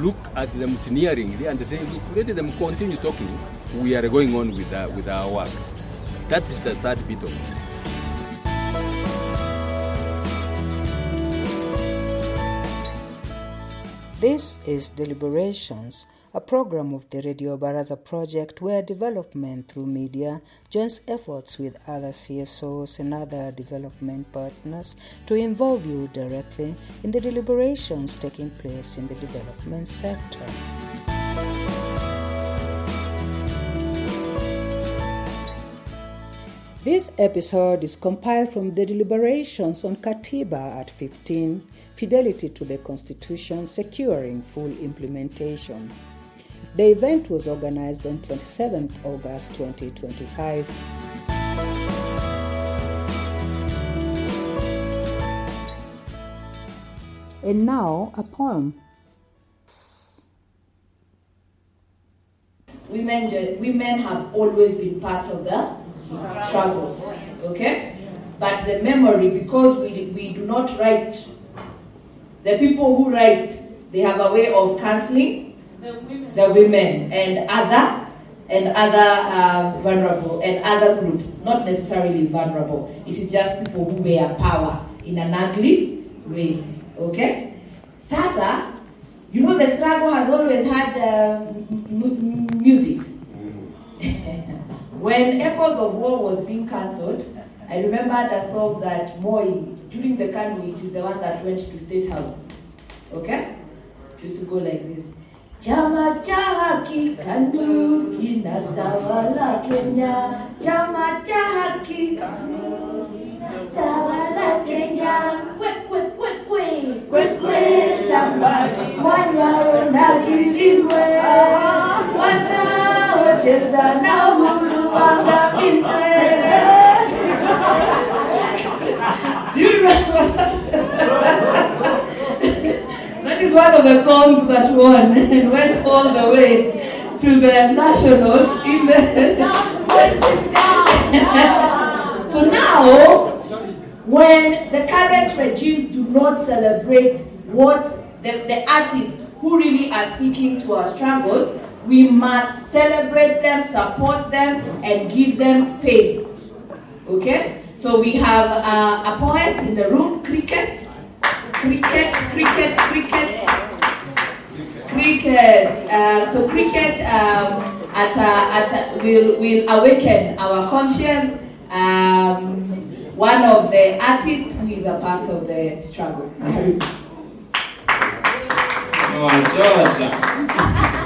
look at them sneeringly and say, look, let them continue talking. We are going on with our work. That is the sad bit of it. This is Deliberations, a program of the Radio Baraza project where development through media joins efforts with other CSOs and other development partners to involve you directly in the deliberations taking place in the development sector. This episode is compiled from the deliberations on Katiba at 15, Fidelity to the Constitution, Securing Full Implementation. The event was organized on 27th August 2025. And now, a poem. Women have always been part of the struggle, okay? But the memory, because we do not write, the people who write, they have a way of cancelling the women and other vulnerable and other groups, not necessarily vulnerable. It is just people who bear power in an ugly way, okay? Sasa, you know the struggle has always had music. When Echoes of War was being cancelled, I remembered a song that Moi, during the Kanu, it is the one that went to State House. Okay? It used to go like this. Chama cha haki KANU kinatawala Kenya. Chama cha haki KANU kinatawala Kenya. Kwe shambani mwanya unaziliwe. Wanaocheza na uhuru waangamize. Do you remember that? That is one of the songs that won and went all the way to the national in the So now, when the current regimes do not celebrate what the artists who really are speaking to our struggles, we must celebrate them, support them, and give them space. Okay? So we have a poet in the room, Cricket. So Cricket will awaken our conscience. One of the artists who is a part of the struggle.